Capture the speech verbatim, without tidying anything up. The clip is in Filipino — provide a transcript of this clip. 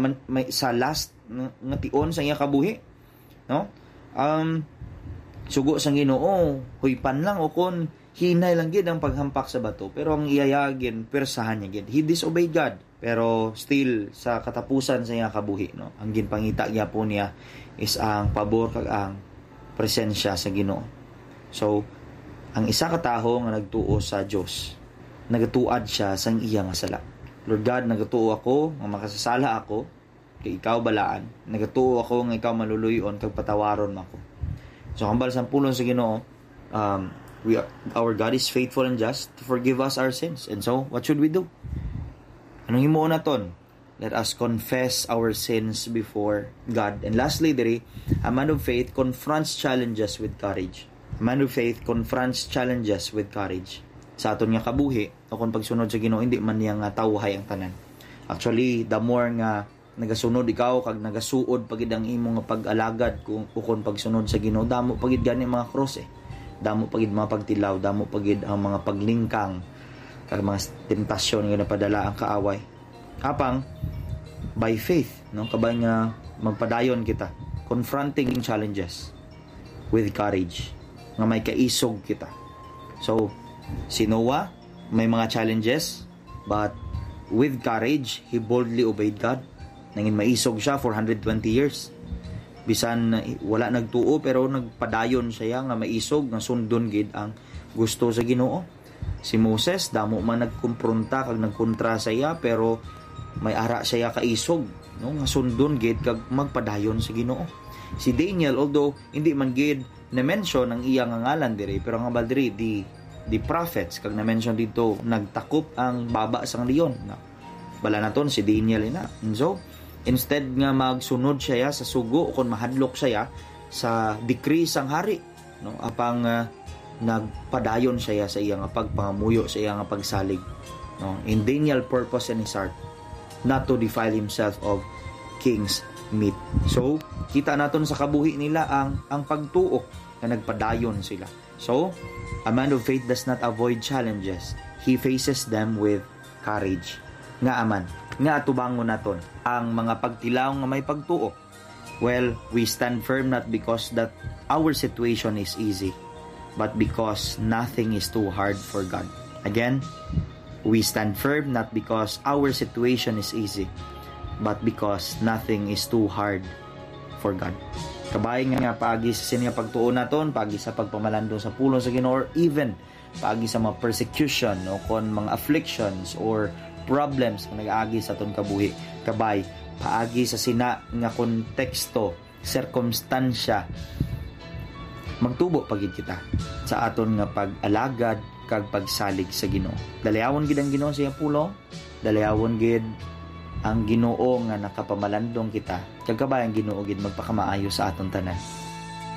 man, may sa last nga, nga tion sa iya kabuhi, no? Um sugo sang Ginoo, huypan lang o kon hinay lang gid ang paghampak sa bato, pero ang iyayagin persahan niya gid. He disobeyed God, pero still sa katapusan sa iya kabuhi, no, ang ginpangita gyapon niya is ang pabor kag ang presensya sa Ginoo. So ang isa ka tawo nga nagtuo sa Dios, nagatuad siya sang iya nga sala. Lord God, nagatuo ako nga makasasala ako kay ikaw balaan, nagatuo ako nga ikaw maluluyon kag patawaron mo ako. So hambal sa pulong sa Ginoo, um we are, our God is faithful and just to forgive us our sins. And so what should we do? Anong himuon naton? Let us confess our sins before God. And lastly, diri, a man of faith confronts challenges with courage. A man of faith confronts challenges with courage. Sa aton nga kabuhi, o kung pagsunod sa Ginoo, hindi man niya nga tawhay ang tanan. Actually, the more nga nagasunod ikaw kag nagasuod pagid ang imo nga pag-alagad kung ukon pagsunod sa Ginoo, damo pagid gani mga cross eh. Damo pagid mga pagtilaw, damo pagid ang mga paglingkang kag mga tentasyon nga napadala ang kaaway. Apang by faith, no, kabay nga magpadayon kita confronting challenges with courage, nga may kaisog kita. So si Noah may mga challenges, but with courage he boldly obeyed God. Nangin maisog siya for one hundred twenty years. Bisan wala nagtuo pero nagpadayon siya nga maisog nga sundon gid ang gusto sa Ginoo. Si Moses damo man nagkumpronta kag nagkontra sa iya, pero may ara siya kaisog, no, nga sundon gid kag magpadayon sa Ginoo. Si Daniel, although hindi man gid na mention ang iya nga ngalan diri, pero nga bal diri di the prophets kag na mention dito nagtakop ang baba sang leon. Na bala naton si Daniel ina. And so instead nga magsunod siya sa sugo o kung mahadlok siya sa decree sang hari, no, apang uh, nagpadayon siya sa iyang pagpangamuyo, sa iyang pagsalig, no, in Daniel purpose in his heart not to defile himself of king's meat. So kita naton sa kabuhi nila ang ang pagtuo na nagpadayon sila. So a man of faith does not avoid challenges, he faces them with courage. Nga aman, nga atubangon naton ang mga pagtilaw nga may pagtuo. Well, we stand firm not because that our situation is easy, but because nothing is too hard for God. Again, we stand firm not because our situation is easy, but because nothing is too hard for God. Kabay nga paagi sa sinya pagtuo naton, paagi sa pagpamalandong sa pulong sa Ginoo, or even paagi sa mga persecution o kon mga afflictions or problems nga nag-agi sa aton kabuhi. Kabay paagi sa sina nga konteksto, circumstansya, magtubo pagid kita sa aton nga pag-alagad kag pagsalig sa Ginoo. Dalayawon gid ang Ginoo sa iyang pulong, dalayawon gid ang Ginoo nga nakapamalandong kita. Kag kabay ang Ginoo gid magpakamaayo sa aton tanan.